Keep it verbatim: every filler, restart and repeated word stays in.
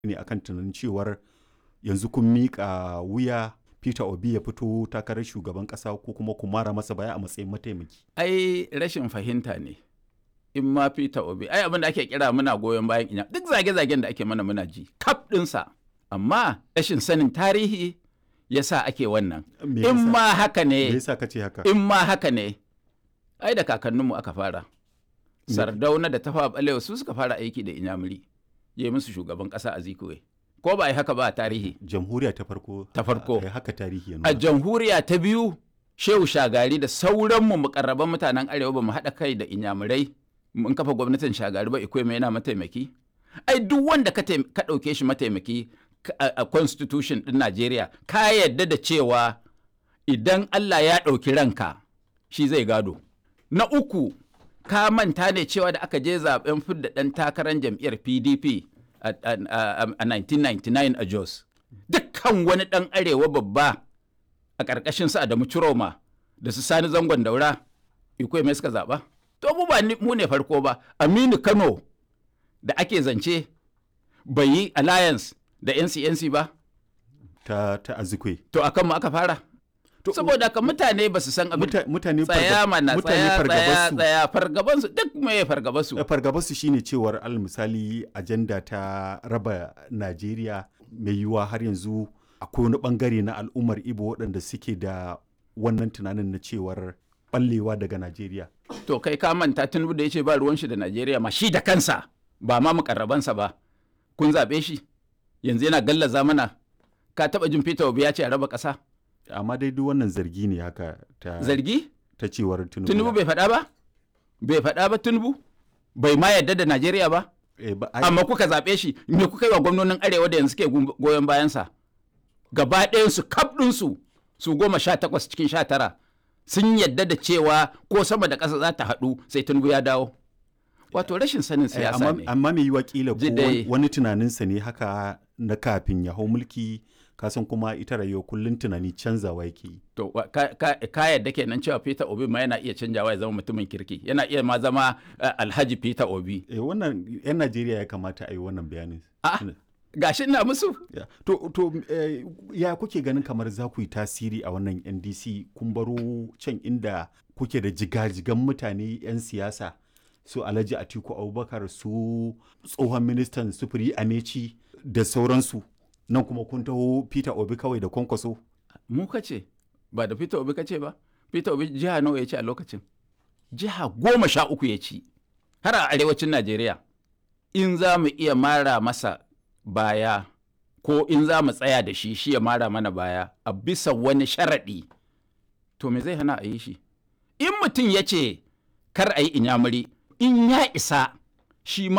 ne akan tunanin cewar yanzu kun miƙa wuya Peter Obi ya fito takarar shugaban ƙasa ko kuma ku mara masa baya a matsayin mataimaki. Ai rashin fahimta ne. In ma Peter Obi, ai abin da ake kira muna goyon bayan inya duk zage-zagen da ake mana muna ji, kaf ɗinsa. Amma rashin sanin tarihi ya sa ake wannan. In ma haka ne, Me yasa kace haka? in ma haka ne, ai da kakanninmu aka fara. Sardauna da Tafawa Balewa su suka fara aiki da Inyamuri. Ya yi musu shugaban ƙasa a Zikuwe. Ko ba a yi haka ba a tarihi? Jamhuriya ta farko. Ta farko. A haka tarihi A jamhuriya ta biyu, Shehu Shagari da sauranmu mukarraban mutanen Arewa ba mu haɗa kai da Inyamurai mun kafa gwamnatin Shagari ba Ikwe mai yana mataimaki. Ai duk wanda ka ɗauke shi mataimaki a constitution ɗin Najeriya ka yarda da cewa idan Allah ya ɗauki ranka shi zai gado. Na uku, ka manta ne cewa da aka je zaben fidda ɗan takarar jam'iyyar P D P a nineteen ninety-nine a Jos. Dukkan wani ɗan arewa babba a ƙarƙashin su Adamu Ciroma da su Sani Zangon Daura, Ikwe mai suka zaɓa. To mu ba mu ne farko ba, Aminu Kano da ake zance bai yi alliance da N C N C ba. Ta ta Azikwe. To akan mu aka fara. Saboda haka mutane ba su san abin mutane tsaya mana tsaya tsaya tsaya fargabansu duk me fargabansu fargabansu shine cewar al misali ajanda ta raba Najeriya mai yiwuwa har yanzu akwai wani bangare na al'ummar Ibo waɗanda suke da wannan tunanin na cewar ballewa daga Najeriya. To kai ka manta Tinubu da yace ba ruwan shi da Najeriya ma shi da kansa ba ma mukarrabansa ba kun zabe shi yanzu yana gallaza mana ka taba jin Peter Obi ya ce a raba ƙasa. Amma dai duk wannan zargi ne haka ta zargi ta cewar Tinubu Tinubu bai faɗa ba bai faɗa ba Tinubu bai ma yarda da Najeriya ba eh, ba ai... amma kuka zaɓe shi me kuka yi wa gwamnonin arewa da yanzu ke goyon bayansa gaba ɗayansu kaf ɗinsu su goma sha takwas cikin sha tara sun yarda da cewa ko sama da ƙasa za ta haɗu sai Tinubu ya dawo wato rashin sanin siyasa eh, ne amma mai yiwa kila ko wani tunaninsa ne haka na kafin ya hau mulki kasan kuma ita rayuwa kullum tunani canzawa yake yi. To ka, ka, ka yadda kenan cewa Peter Obi ma yana iya canjawa ya zama mutumin kirki yana iya ma zama uh, Alhaji Peter Obi. Eh, wannan yan Najeriya ya kamata a yi wannan bayanin. Ah, gashi ina musu. Yeah. To, to eh, ya kuke ganin kamar za ku yi tasiri a wannan N D C kun baro can inda kuke da jigajigan mutane 'yan siyasa su Alhaji Atiku Abubakar su tsohon ministan sufuri Amechi da sauransu. Nan kuma kun taho Peter Obi kawai da kwankwaso? Mu kace ba da Peter Obi kace ba. Peter Obi jiha nawa ya ci a lokacin? Jiha goma sha uku ya ci. Har a arewacin Najeriya. In za mu iya mara masa baya ko in za mu tsaya da shi shi ya mara mana baya a bisa wani sharaɗi. To me zai hana a yi shi? In mutum ya ce kar a yi Inyamuri in ya isa shi